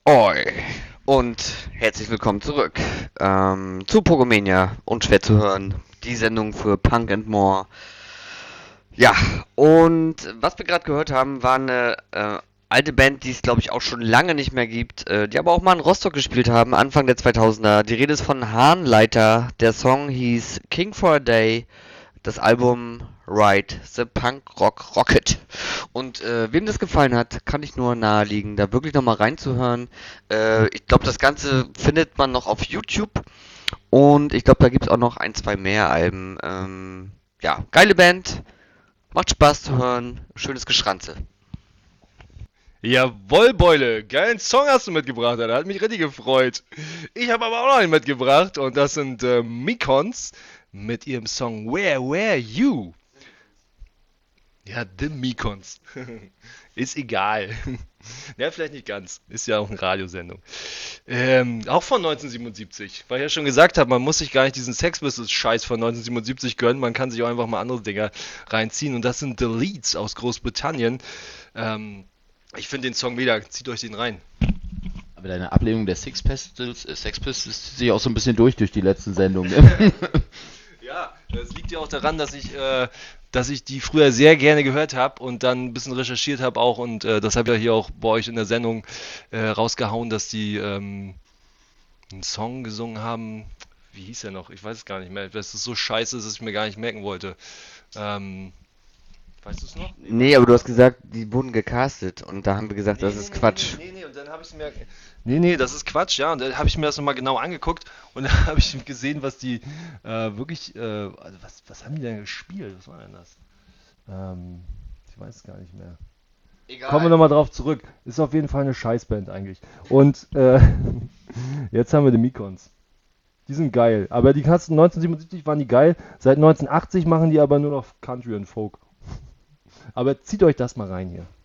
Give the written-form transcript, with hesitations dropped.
Oi und herzlich willkommen zurück zu Pogomania und schwer zu hören. Die Sendung für Punk and More. Ja, und was wir gerade gehört haben, war eine alte Band, die es glaube ich auch schon lange nicht mehr gibt, die aber auch mal in Rostock gespielt haben, Anfang der 2000er. Die Rede ist von Hahnleiter. Der Song hieß King for a Day. Das Album Ride the Punk Rock Rocket. Und wem das gefallen hat, kann ich nur naheliegen, da wirklich nochmal reinzuhören. Ich glaube, das Ganze findet man noch auf YouTube. Und ich glaube, da gibt es auch noch ein, zwei mehr Alben. Ja, geile Band. Macht Spaß zu hören. Schönes Geschranze. Jawohl, Beule, geilen Song hast du mitgebracht, Alter. Hat mich richtig gefreut. Ich habe aber auch noch einen mitgebracht und das sind Mekons mit ihrem Song Where Were You? Ja, The Mekons. Ist egal. Ja, vielleicht nicht ganz. Ist ja auch eine Radiosendung. Auch von 1977. Weil ich ja schon gesagt habe, man muss sich gar nicht diesen Sex Pistols-Scheiß von 1977 gönnen. Man kann sich auch einfach mal andere Dinger reinziehen. Und das sind The Leads aus Großbritannien. Ähm, Ich finde den Song mega. Zieht euch den rein. Aber deine Ablehnung der Sex Pistols zieht sich auch so ein bisschen durch die letzten Sendungen. Ne? Ja, das liegt ja auch daran, dass ich die früher sehr gerne gehört habe und dann ein bisschen recherchiert habe auch und das habe ich ja hier auch bei euch in der Sendung rausgehauen, dass die einen Song gesungen haben. Wie hieß er noch? Ich weiß es gar nicht mehr. Das ist so scheiße, dass ich mir gar nicht merken wollte. Ähm, Weißt du es noch? Nee, Nee, warte aber du mal. hast gesagt, die wurden gecastet. Und da haben wir gesagt, Nee, das nee, ist nee, nee, nee, Quatsch. nee, nee, und dann habe ich es mir. Nee, nee, das ist Quatsch, ja. Und dann habe ich mir das nochmal genau angeguckt und dann habe ich gesehen, was die wirklich. Also was haben die denn gespielt? Was war denn das? Ich weiß es gar nicht mehr. Kommen wir Egal. nochmal drauf zurück. Ist auf jeden Fall eine Scheißband eigentlich. Und jetzt haben wir die Mekons. Die sind geil. Aber die kannst 1977 waren die geil. Seit 1980 machen die aber nur noch Country und Folk. Aber zieht euch das mal rein hier.